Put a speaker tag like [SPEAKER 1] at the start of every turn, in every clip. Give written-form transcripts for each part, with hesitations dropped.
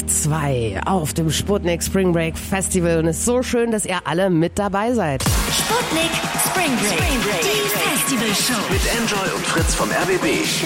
[SPEAKER 1] 2 auf dem Sputnik Spring Break Festival und es ist so schön, dass ihr alle mit dabei seid.
[SPEAKER 2] Sputnik Spring Break, die Festivalshow.
[SPEAKER 3] Mit Enjoy und Fritz vom RBB.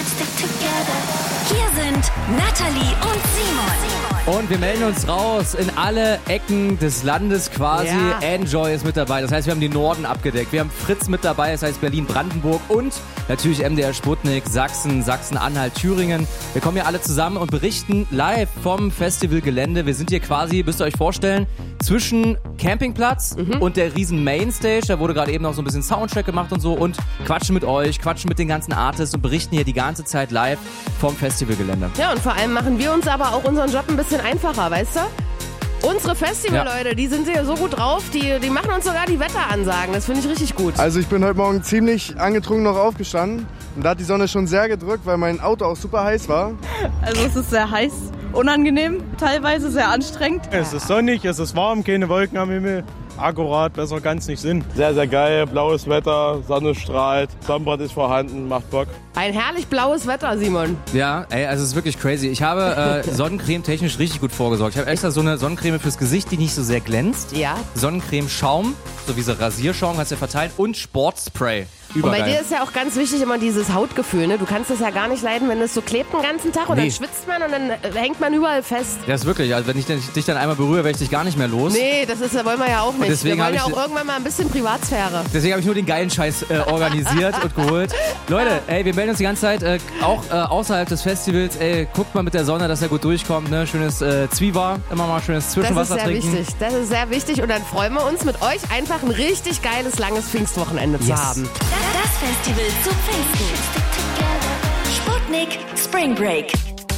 [SPEAKER 2] Hier sind Nathalie und Simon.
[SPEAKER 4] Und wir melden uns raus in alle Ecken des Landes quasi.
[SPEAKER 1] Ja.
[SPEAKER 4] Enjoy ist mit dabei. Das heißt, wir haben den Norden abgedeckt. Wir haben Fritz mit dabei, das heißt Berlin, Brandenburg und natürlich MDR Sputnik, Sachsen, Sachsen-Anhalt, Thüringen. Wir kommen hier alle zusammen und berichten live vom Festivalgelände. Wir sind hier quasi, müsst ihr euch vorstellen, zwischen Campingplatz und der riesen Mainstage. Da wurde gerade eben noch so ein bisschen Soundcheck gemacht und so und quatschen mit euch, quatschen mit den ganzen Artists und berichten hier die ganze Zeit live vom Festivalgelände.
[SPEAKER 1] Ja, und vor allem machen wir uns aber auch unseren Job ein bisschen einfacher, weißt du? Unsere Festivalleute, die sind ja so gut drauf, die machen uns sogar die Wetteransagen. Das finde ich richtig gut.
[SPEAKER 5] Also ich bin heute Morgen ziemlich angetrunken noch aufgestanden und da hat die Sonne schon sehr gedrückt, weil mein Auto auch super heiß war.
[SPEAKER 6] Also es ist sehr heiß, unangenehm, teilweise sehr anstrengend.
[SPEAKER 7] Es ist sonnig, es ist warm, keine Wolken am Himmel. Akkurat, besser kann es nicht sein.
[SPEAKER 8] Sehr, sehr geil, blaues Wetter, Sonne strahlt, Sonnenbrand ist vorhanden, macht Bock.
[SPEAKER 1] Ein herrlich blaues Wetter, Simon.
[SPEAKER 4] Ja, ey, also es ist wirklich crazy. Ich habe Sonnencreme technisch richtig gut vorgesorgt. Ich habe extra so eine Sonnencreme fürs Gesicht, die nicht so sehr glänzt.
[SPEAKER 1] Ja.
[SPEAKER 4] Sonnencreme Schaum, so wie so Rasierschaum, kannst du ja verteilen und Sportspray.
[SPEAKER 1] Und bei
[SPEAKER 4] Übergeil.
[SPEAKER 1] dir ist ja auch ganz wichtig immer dieses Hautgefühl, ne? Du kannst das ja gar nicht leiden, wenn es so klebt den ganzen Tag und
[SPEAKER 4] Nee.
[SPEAKER 1] dann schwitzt man und dann hängt man überall fest.
[SPEAKER 4] Ja, ist wirklich. Also wenn ich dich dann einmal berühre, werde ich dich gar nicht mehr los.
[SPEAKER 1] Nee, das wollen wir ja auch nicht.
[SPEAKER 4] deswegen
[SPEAKER 1] Wir wollen ja
[SPEAKER 4] hab
[SPEAKER 1] auch
[SPEAKER 4] ich-
[SPEAKER 1] irgendwann mal ein bisschen Privatsphäre.
[SPEAKER 4] Deswegen habe ich nur den geilen Scheiß organisiert und geholt. Leute, ey, wir melden uns die ganze Zeit auch außerhalb des Festivals. Ey, guckt mal mit der Sonne, dass er gut durchkommt. Ne? Schönes Zwieber, immer mal schönes
[SPEAKER 1] Das ist
[SPEAKER 4] Zwischenwasser
[SPEAKER 1] sehr
[SPEAKER 4] trinken.
[SPEAKER 1] wichtig. Das ist sehr wichtig und dann freuen wir uns mit euch einfach ein richtig geiles, langes Pfingstwochenende zu haben.
[SPEAKER 2] Das Festival zu Pfingsten. Sputnik Spring Break.